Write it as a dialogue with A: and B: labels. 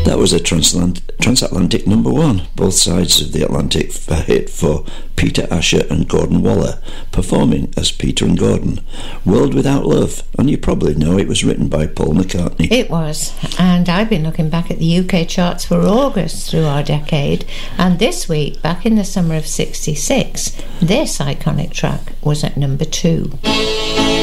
A: That was a transatlantic number one, both sides of the Atlantic, a hit for Peter Asher and Gordon Waller, performing as Peter and Gordon. World Without Love, and you probably know it was written by Paul McCartney.
B: It was, and I've been looking back at the UK charts for August through our decade, and this week, back in the summer of '66, this iconic track was at number 2.